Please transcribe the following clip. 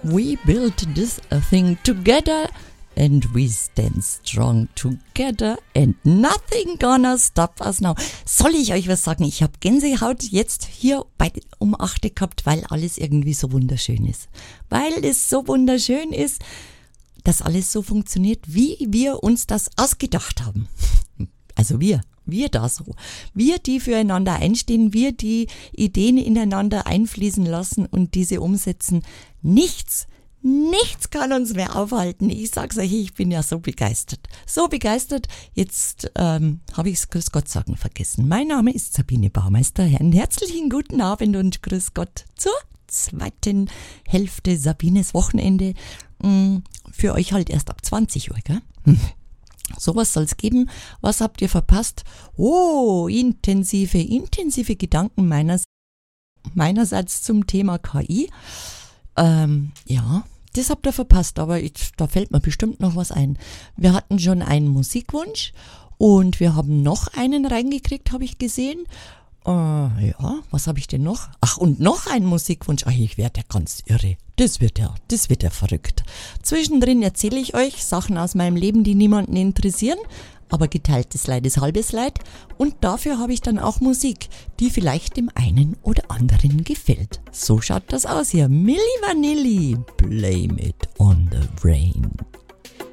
We built this thing together and we stand strong together and nothing gonna stop us now. Soll ich euch was sagen? Ich habe Gänsehaut jetzt hier um 8 gehabt, weil alles irgendwie so wunderschön ist. Weil es so wunderschön ist, dass alles so funktioniert, wie wir uns das ausgedacht haben. Also wir da so. Wir, die füreinander einstehen, wir, die Ideen ineinander einfließen lassen und diese umsetzen. Nichts kann uns mehr aufhalten. Ich sag's euch, ich bin ja so begeistert. So begeistert, jetzt habe ich's Grüß Gott sagen vergessen. Mein Name ist Sabine Baumeister. Einen herzlichen guten Abend und Grüß Gott zur zweiten Hälfte Sabines Wochenende. Für euch halt erst ab 20 Uhr, gell? Sowas soll's geben. Was habt ihr verpasst? Oh, intensive Gedanken meinerseits zum Thema KI. Ja, das habt ihr verpasst, aber da fällt mir bestimmt noch was ein. Wir hatten schon einen Musikwunsch und wir haben noch einen reingekriegt, habe ich gesehen. Ja, was habe ich denn noch? Ach, und noch einen Musikwunsch. Ach, ich werde ja ganz irre. Das wird ja verrückt. Zwischendrin erzähle ich euch Sachen aus meinem Leben, die niemanden interessieren. Aber geteiltes Leid ist halbes Leid. Und dafür habe ich dann auch Musik, die vielleicht dem einen oder anderen gefällt. So schaut das aus hier. Milli Vanilli, Blame It on the Rain.